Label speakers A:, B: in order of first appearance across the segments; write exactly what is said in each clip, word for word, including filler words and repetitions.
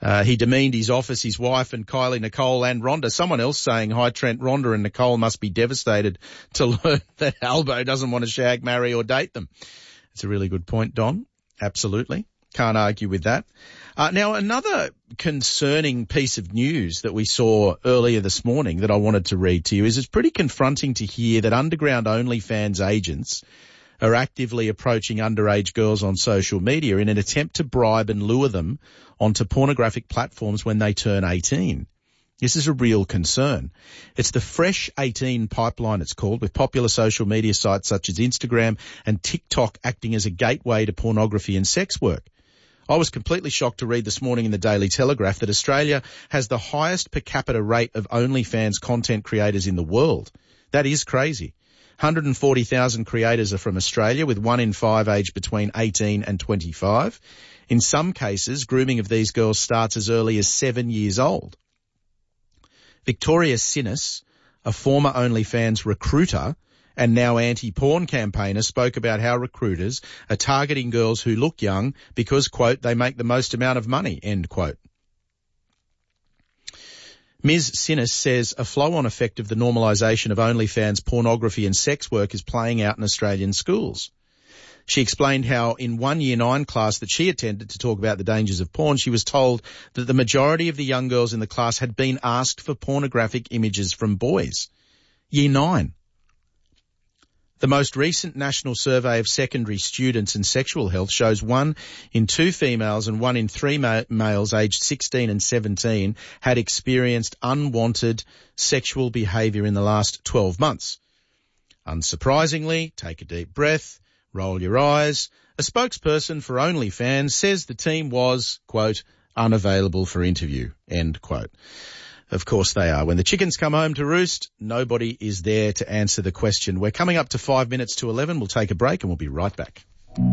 A: Uh, he demeaned his office, his wife and Kylie, Nicole and Rhonda. Someone else saying, hi Trent, Rhonda and Nicole must be devastated to learn that Albo doesn't want to shag, marry or date them. It's a really good point, Don. Absolutely. Can't argue with that. Uh, now, another concerning piece of news that we saw earlier this morning that I wanted to read to you is it's pretty confronting to hear that underground OnlyFans agents are actively approaching underage girls on social media in an attempt to bribe and lure them onto pornographic platforms when they turn eighteen. This is a real concern. It's the Fresh eighteen pipeline, it's called, with popular social media sites such as Instagram and TikTok acting as a gateway to pornography and sex work. I was completely shocked to read this morning in the Daily Telegraph that Australia has the highest per capita rate of OnlyFans content creators in the world. That is crazy. one hundred forty thousand creators are from Australia, with one in five aged between eighteen and twenty-five. In some cases, grooming of these girls starts as early as seven years old. Victoria Sinis, a former OnlyFans recruiter and now anti-porn campaigner, spoke about how recruiters are targeting girls who look young because, quote, they make the most amount of money, end quote. Miz Sinis says a flow-on effect of the normalisation of OnlyFans pornography and sex work is playing out in Australian schools. She explained how in one year nine class that she attended to talk about the dangers of porn, she was told that the majority of the young girls in the class had been asked for pornographic images from boys. Year nine. The most recent national survey of secondary students and sexual health shows one in two females and one in three ma- males aged sixteen and seventeen had experienced unwanted sexual behaviour in the last twelve months. Unsurprisingly, take a deep breath, roll your eyes. A spokesperson for OnlyFans says the team was, quote, unavailable for interview, end quote. Of course they are. When the chickens come home to roost, nobody is there to answer the question. We're coming up to five minutes to eleven. We'll take a break and we'll be right back.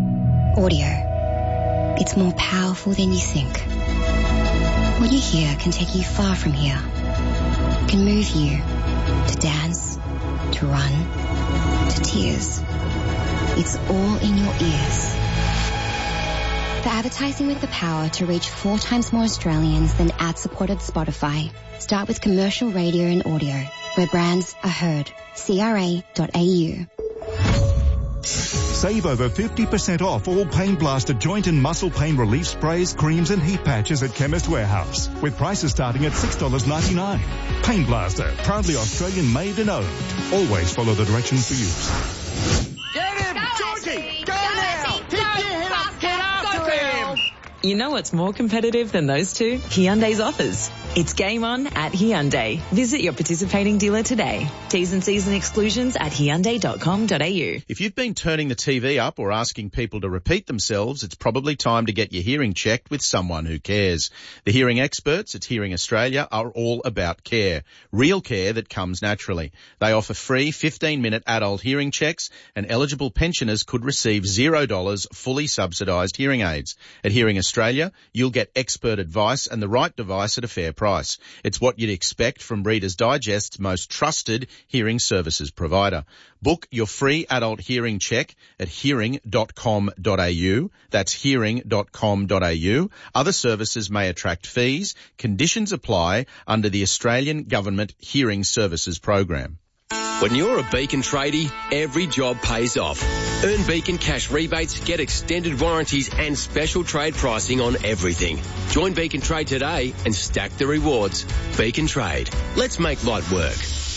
B: Audio. It's more powerful than you think. What you hear can take you far from here. It can move you to dance, to run, to tears. It's all in your ears. For advertising with the power to reach four times more Australians than ad-supported Spotify, start with commercial radio and audio, where brands are heard. C R A dot A U.
C: Save over fifty percent off all Pain Blaster joint and muscle pain relief sprays, creams and heat patches at Chemist Warehouse, with prices starting at six dollars ninety-nine. Pain Blaster, proudly Australian made and owned. Always follow the directions for use.
D: Get him! Georgie! Go, go now! Pick your head up! Get after him!
E: You know what's more competitive than those two? Hyundai's offers. It's game on at Hyundai. Visit your participating dealer today. T's and C's and exclusions at hyundai dot com dot a u.
A: If you've been turning the T V up or asking people to repeat themselves, it's probably time to get your hearing checked with someone who cares. The hearing experts at Hearing Australia are all about care. Real care that comes naturally. They offer free fifteen-minute adult hearing checks, and eligible pensioners could receive zero dollars fully subsidised hearing aids. At Hearing Australia, you'll get expert advice and the right device at a fair price. Price. It's what you'd expect from Reader's Digest's most trusted hearing services provider. Book your free adult hearing check at hearing dot com dot a u. That's hearing dot com dot a u. Other services may attract fees. Conditions apply under the Australian Government Hearing Services Program.
F: When you're a Beacon tradie, every job pays off. Earn Beacon cash rebates, get extended warranties and special trade pricing on everything. Join Beacon Trade today and stack the rewards. Beacon Trade. Let's make light work.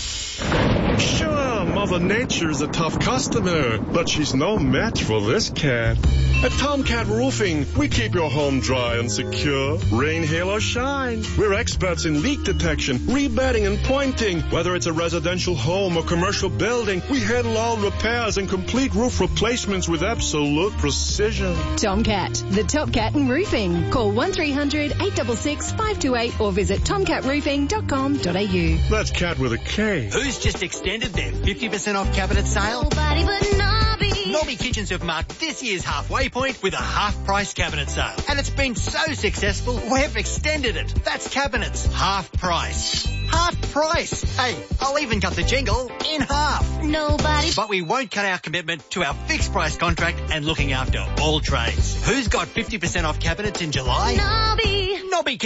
G: Sure, Mother Nature's a tough customer, but she's no match for this cat. At Tomcat Roofing, we keep your home dry and secure. Rain, hail, or shine. We're experts in leak detection, rebedding, and pointing. Whether it's a residential home or commercial building, we handle all repairs and complete roof replacements with absolute precision.
H: Tomcat, the top cat in roofing. Call one three hundred eight six six five two eight or visit tomcat roofing dot com dot a u.
G: That's cat with a K.
I: Who's just extended their fifty percent off cabinet sale?
J: Nobody but Nobby.
I: Nobby Kitchens have marked this year's halfway point with a half-price cabinet sale. And it's been so successful, we've extended it. That's cabinets, half price. Half price. Hey, I'll even cut the jingle in half.
J: Nobody.
I: But we won't cut our commitment to our fixed price contract and looking after all trades. Who's got fifty percent off cabinets in July?
J: Nobby.
I: Nobby